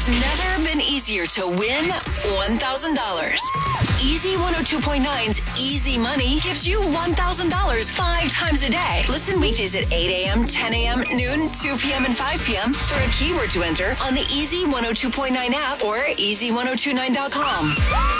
It's never been easier to win $1,000. Easy 102.9's Easy Money gives you $1,000 5 times a day. Listen weekdays at 8 a.m., 10 a.m., noon, 2 p.m., and 5 p.m. for a keyword to enter on the Easy 102.9 app or easy1029.com.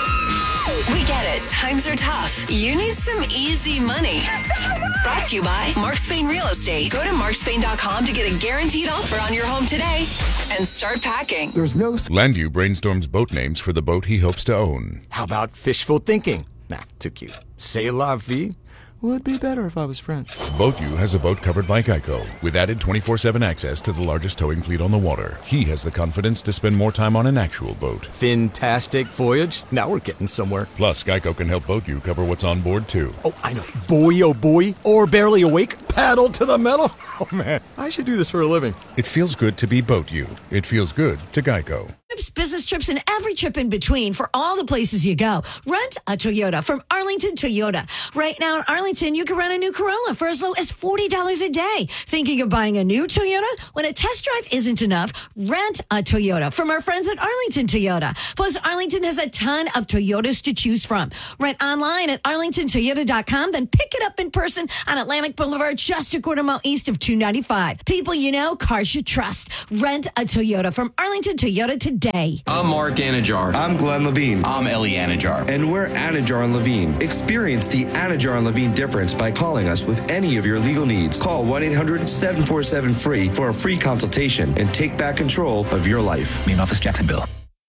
We get it. Times are tough. You need some easy money. Brought to you by Mark Spain Real Estate. Go to markspain.com to get a guaranteed offer on your home today and start packing. There's no... Landu brainstorms boat names for the boat he hopes to own. How about fishful thinking? Nah, too cute. C'est la vie? Would be better if I was French. BoatU has a boat covered by Geico with added 24/7 access to the largest towing fleet on the water. He has the confidence to spend more time on an actual boat. Fantastic voyage. Now we're getting somewhere. Plus, Geico can help BoatU cover what's on board, too. Oh, I know. Boy, oh boy. Or barely awake. Paddle to the metal. Oh, man. I should do this for a living. It feels good to be BoatU. It feels good to Geico. Business trips, and every trip in between for all the places you go. Rent a Toyota from Arlington Toyota. Right now in Arlington, you can rent a new Corolla for as low as $40 a day. Thinking of buying a new Toyota? When a test drive isn't enough, rent a Toyota from our friends at Arlington Toyota. Plus, Arlington has a ton of Toyotas to choose from. Rent online at arlingtontoyota.com, then pick it up in person on Atlantic Boulevard, just a quarter mile east of 295. People you know, cars you trust. Rent a Toyota from Arlington Toyota today. I'm Mark Anajar. I'm Glenn Levine. I'm Ellie Anajar. And we're Anajar and Levine. Experience the Anajar and Levine difference by calling us with any of your legal needs. Call 1-800-747-FREE for a free consultation and take back control of your life. Main office, Jacksonville.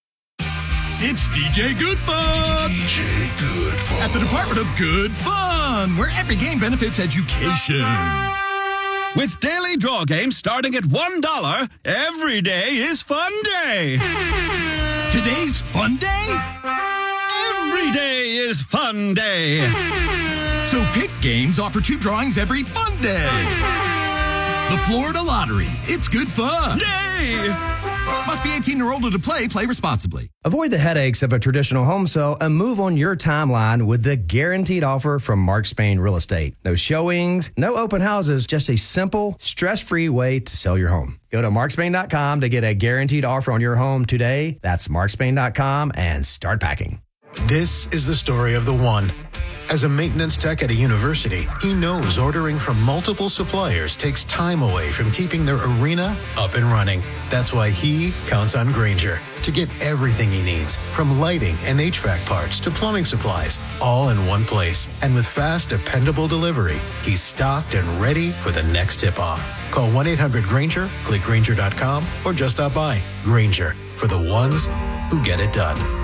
It's DJ Good Fun! DJ Good Fun. At the Department of Good Fun, where every game benefits education. With daily draw games starting at $1, every day is fun day. Today's fun day? Every day is fun day. So Pick Games offer 2 drawings every fun day. The Florida Lottery. It's good fun. Day! Must be 18 or older to play. Play responsibly. Avoid the headaches of a traditional home sale and move on your timeline with the guaranteed offer from Mark Spain Real Estate. No showings, no open houses, just a simple, stress-free way to sell your home. Go to markspain.com to get a guaranteed offer on your home today. That's markspain.com and start packing. This is the story of the one. As a maintenance tech at a university, he knows ordering from multiple suppliers takes time away from keeping their arena up and running. That's why he counts on Grainger to get everything he needs, from lighting and HVAC parts to plumbing supplies, all in one place. And with fast, dependable delivery, he's stocked and ready for the next tip-off. Call 1-800-GRAINGER, click Grainger.com, or just stop by. Grainger, for the ones who get it done.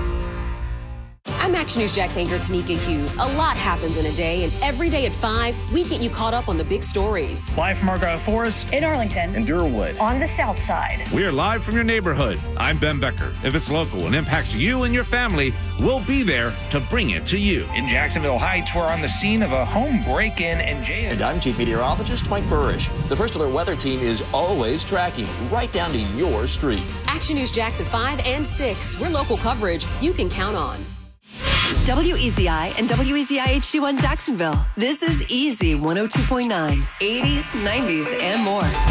I'm Action News Jax anchor Tanika Hughes. A lot happens in a day, and every day at 5, we get you caught up on the big stories. Live from Argyle Forest, in Arlington, in Durwood, on the south side. We are live from your neighborhood. I'm Ben Becker. If it's local and impacts you and your family, we'll be there to bring it to you. In Jacksonville Heights, we're on the scene of a home break-in and jail. And I'm Chief Meteorologist Mike Burrish. The First Alert Weather Team is always tracking right down to your street. Action News Jax at 5 and 6. We're local coverage you can count on. WEZI and WEZI HD1 Jacksonville. This is Easy 102.9, 80s, 90s, and more.